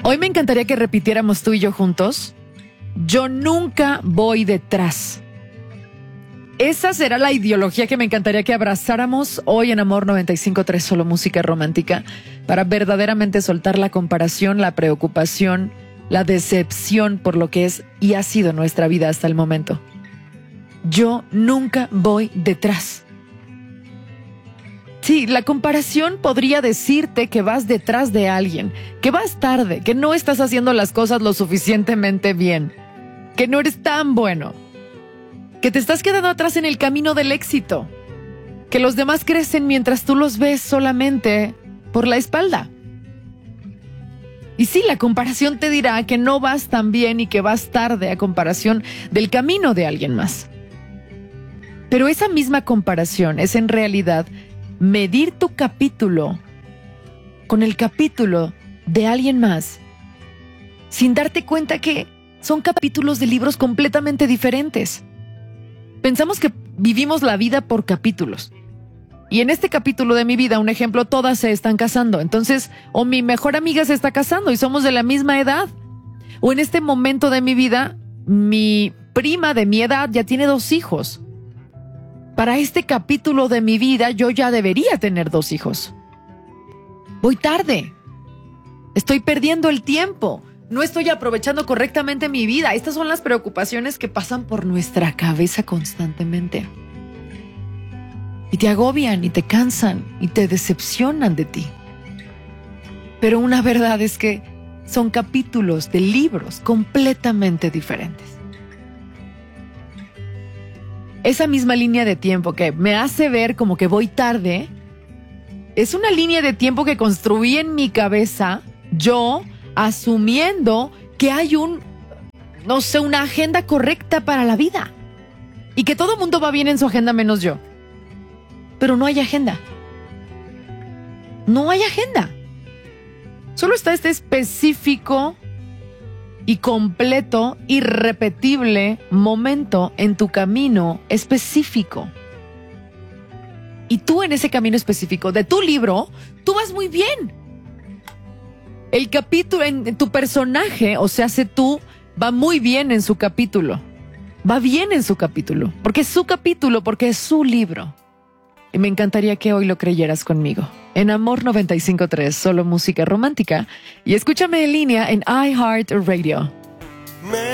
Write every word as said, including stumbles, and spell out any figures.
Hoy me encantaría que repitiéramos tú y yo juntos. Yo nunca voy detrás. Esa será la ideología que me encantaría que abrazáramos hoy en Amor noventa y cinco punto tres, solo música romántica, para verdaderamente soltar la comparación, la preocupación, la decepción por lo que es y ha sido nuestra vida hasta el momento. Yo nunca voy detrás. Sí, la comparación podría decirte que vas detrás de alguien, que vas tarde, que no estás haciendo las cosas lo suficientemente bien, que no eres tan bueno, que te estás quedando atrás en el camino del éxito, que los demás crecen mientras tú los ves solamente por la espalda. Y sí, la comparación te dirá que no vas tan bien y que vas tarde a comparación del camino de alguien más. Pero esa misma comparación es en realidad medir tu capítulo con el capítulo de alguien más, sin darte cuenta que son capítulos de libros completamente diferentes. Pensamos que vivimos la vida por capítulos. Y en este capítulo de mi vida, un ejemplo, todas se están casando. Entonces, o mi mejor amiga se está casando y somos de la misma edad. O en este momento de mi vida, mi prima de mi edad ya tiene dos hijos. Para este capítulo de mi vida, yo ya debería tener dos hijos. Voy tarde. Estoy perdiendo el tiempo. No estoy aprovechando correctamente mi vida. Estas son las preocupaciones que pasan por nuestra cabeza constantemente. Y te agobian, y te cansan, y te decepcionan de ti. Pero una verdad es que son capítulos de libros completamente diferentes. Esa misma línea de tiempo que me hace ver como que voy tarde, es una línea de tiempo que construí en mi cabeza, yo asumiendo que hay un, no sé, una agenda correcta para la vida. Y que todo el mundo va bien en su agenda menos yo. Pero no hay agenda. No hay agenda. Solo está este específico y completo, irrepetible momento en tu camino específico. Y tú en ese camino específico de tu libro, tú vas muy bien. El capítulo, en tu personaje, o sea, sé tú, va muy bien en su capítulo. Va bien en su capítulo. Porque es su capítulo, porque es su libro. Y me encantaría que hoy lo creyeras conmigo. En Amor noventa y cinco punto tres, solo música romántica. Y escúchame en línea en iHeartRadio.